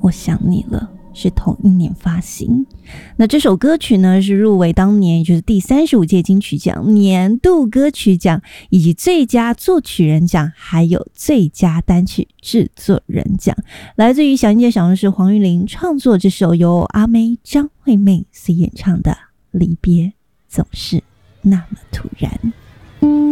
我想你了是同一年发行。那这首歌曲呢是入围当年也就是第35届金曲奖年度歌曲奖以及最佳作曲人奖还有最佳单曲制作人奖，来自于小英姐小荣是黄韵玲创作这首由阿妹张惠妹所演唱的离别总是那么突然。